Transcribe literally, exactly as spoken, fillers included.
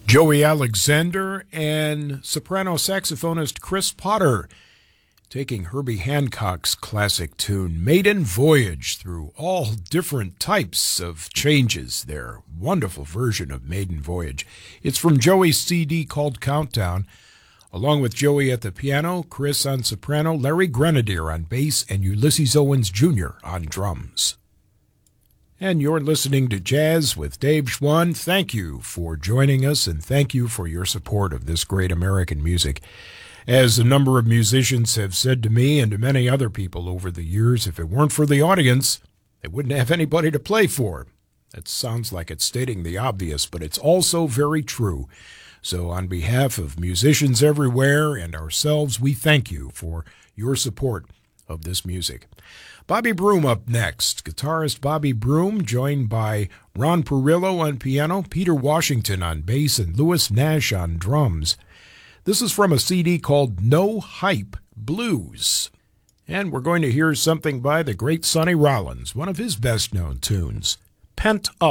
Joey Alexander and soprano saxophonist Chris Potter taking Herbie Hancock's classic tune Maiden Voyage through all different types of changes. Their wonderful version of Maiden Voyage. It's from Joey's C D called Countdown. Along with Joey at the piano, Chris on soprano, Larry Grenadier on bass, and Ulysses Owens Junior on drums. And you're listening to Jazz with Dave Schwann. Thank you for joining us, and thank you for your support of this great American music. As a number of musicians have said to me and to many other people over the years, if it weren't for the audience, they wouldn't have anybody to play for. That sounds like it's stating the obvious, but it's also very true. So on behalf of musicians everywhere and ourselves, we thank you for your support of this music. Bobby Broom up next. Guitarist Bobby Broom, joined by Ron Perillo on piano, Peter Washington on bass, and Louis Nash on drums. This is from a C D called No Hype Blues. And we're going to hear something by the great Sonny Rollins, one of his best-known tunes, Pent Up.